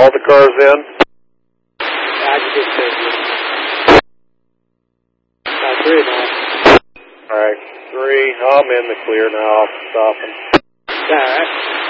All the cars in? I can get there. About 3 now. All right, 3. I'm in the clear now. Stopping. All right.